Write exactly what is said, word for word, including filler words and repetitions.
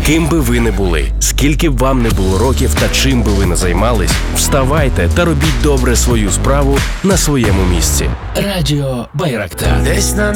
Ким би ви не були, скільки б вам не було років та чим би ви не займались, вставайте та робіть добре свою справу на своєму місці. Радіо Байрактар. Десь на